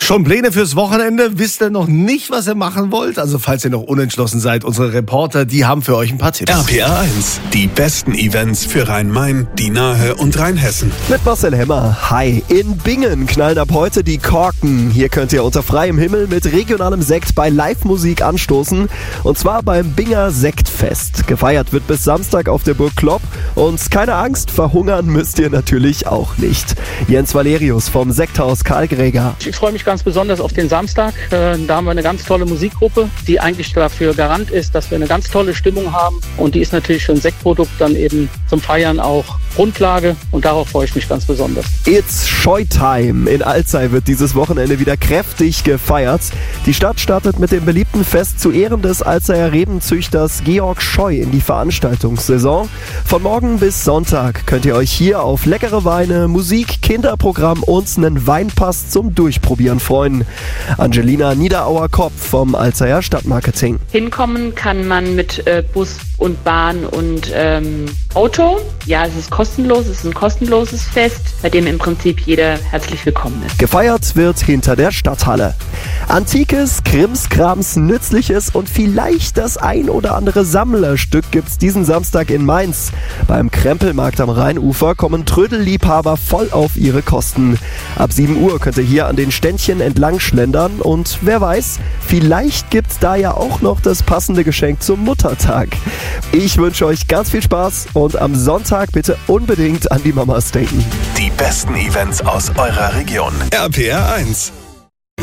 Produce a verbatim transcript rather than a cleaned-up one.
Schon Pläne fürs Wochenende? Wisst ihr noch nicht, was ihr machen wollt? Also falls ihr noch unentschlossen seid, unsere Reporter, die haben für euch ein paar Tipps. R P R eins, die besten Events für Rhein-Main, die Nahe und Rheinhessen. Mit Marcel Hemmer. Hi. In Bingen knallen ab heute die Korken. Hier könnt ihr unter freiem Himmel mit regionalem Sekt bei Live-Musik anstoßen. Und zwar beim Binger Sektfest. Gefeiert wird bis Samstag auf der Burg Klopp. Und keine Angst, verhungern müsst ihr natürlich auch nicht. Jens Valerius vom Sekthaus Karl Gräger. Ich freue mich ganz besonders auf den Samstag. Da haben wir eine ganz tolle Musikgruppe, die eigentlich dafür garant ist, dass wir eine ganz tolle Stimmung haben. Und die ist natürlich für ein Sektprodukt dann eben zum Feiern auch Grundlage. Und darauf freue ich mich ganz besonders. It's Scheutime. In Alzey wird dieses Wochenende wieder kräftig gefeiert. Die Stadt startet mit dem beliebten Fest zu Ehren des Alzeyer Rebenzüchters Georg Scheu in die Veranstaltungssaison. Von morgen bis Sonntag könnt ihr euch hier auf leckere Weine, Musik, Kinderprogramm und einen Weinpass zum Durchprobieren freuen. Angelina Niederauer-Kopp vom Alzeyer Stadtmarketing. Hinkommen kann man mit äh, Bus und Bahn und ähm, Auto. Ja, es ist kostenlos, es ist ein kostenloses Fest, bei dem im Prinzip jeder herzlich willkommen ist. Gefeiert wird hinter der Stadthalle. Antikes, Krimskrams, Nützliches und vielleicht das ein oder andere Sammlerstück gibt's diesen Samstag in Mainz. Beim Krempelmarkt am Rheinufer kommen Trödelliebhaber voll auf ihre Kosten. Ab sieben Uhr könnt ihr hier an den Ständchen entlang schlendern und wer weiß, vielleicht gibt's da ja auch noch das passende Geschenk zum Muttertag. Ich wünsche euch ganz viel Spaß und am Sonntag bitte unbedingt an die Mamas denken. Die besten Events aus eurer Region. R P R eins.